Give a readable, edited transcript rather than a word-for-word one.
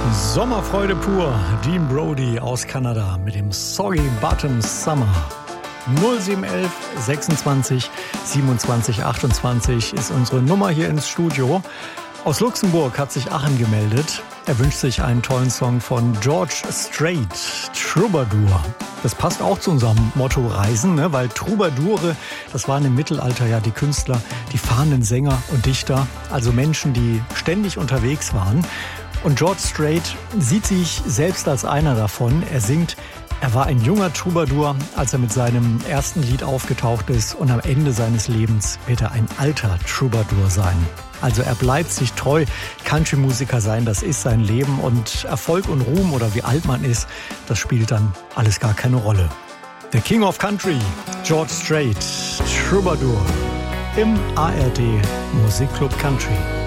Sommerfreude pur. Dean Brody aus Kanada mit dem Soggy Bottom Summer. 0711 26 27 28 ist unsere Nummer hier ins Studio. Aus Luxemburg hat sich Achen gemeldet. Er wünscht sich einen tollen Song von George Strait, Troubadour. Das passt auch zu unserem Motto Reisen, ne? Weil Troubadoure, das waren im Mittelalter ja die Künstler, die fahrenden Sänger und Dichter, also Menschen, die ständig unterwegs waren. Und George Strait sieht sich selbst als einer davon. Er singt, er war ein junger Troubadour, als er mit seinem ersten Lied aufgetaucht ist. Und am Ende seines Lebens wird er ein alter Troubadour sein. Also er bleibt sich treu, Country-Musiker sein, das ist sein Leben. Und Erfolg und Ruhm oder wie alt man ist, das spielt dann alles gar keine Rolle. Der King of Country, George Strait, Troubadour im ARD Musikclub Country.